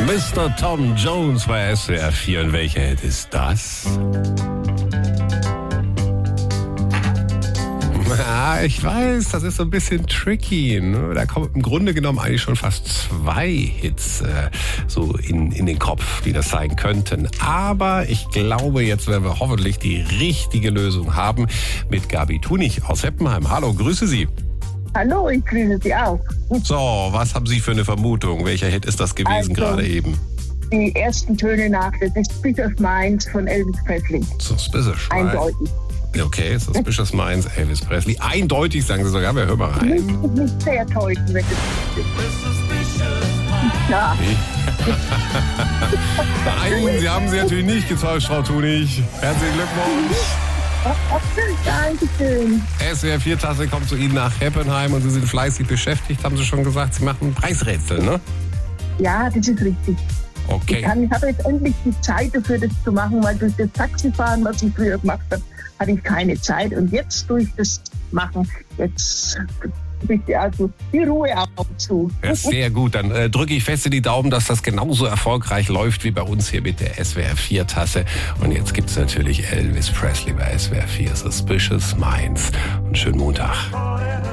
Mr. Tom Jones bei SWR 4. Und welcher Hit ist das? Ja, ich weiß, das ist so ein bisschen tricky. Ne? Da kommen im Grunde genommen eigentlich schon fast 2 Hits so in den Kopf, die das sein könnten. Aber ich glaube, jetzt werden wir hoffentlich die richtige Lösung haben mit Gabi Tunich aus Heppenheim. Hallo, grüße Sie. Hallo, ich grüße Sie auch. So, was haben Sie für eine Vermutung? Welcher Hit ist das gewesen gerade eben? Die ersten Töne nach, das ist Suspicious Minds von Elvis Presley. Suspicious Minds. Eindeutig. Okay, Suspicious Minds, Elvis Presley. Eindeutig, sagen Sie sogar, wir hören mal rein. Nicht sehr täuschen, wenn das ja. Nein, Sie haben sie natürlich nicht getäuscht, Frau Tunich. Herzlichen Glückwunsch. Dankeschön. SWR 4-Tasse kommt zu Ihnen nach Heppenheim und Sie sind fleißig beschäftigt, haben Sie schon gesagt. Sie machen Preisrätsel, ne? Ja, das ist richtig. Okay. Ich habe jetzt endlich die Zeit dafür, das zu machen, weil durch das Taxifahren, was ich früher gemacht habe, hatte ich keine Zeit. Und jetzt durch das Machen, jetzt bitte also die Ruhe auch zu. Ja, sehr gut, dann drücke ich fest in die Daumen, dass das genauso erfolgreich läuft wie bei uns hier mit der SWR 4-Tasse. Und jetzt gibt es natürlich Elvis Presley bei SWR 4, Suspicious Minds. Und schönen Montag.